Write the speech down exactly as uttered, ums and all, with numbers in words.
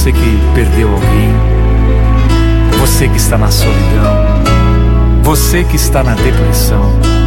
Você que perdeu alguém, você que está na solidão, você que está na depressão,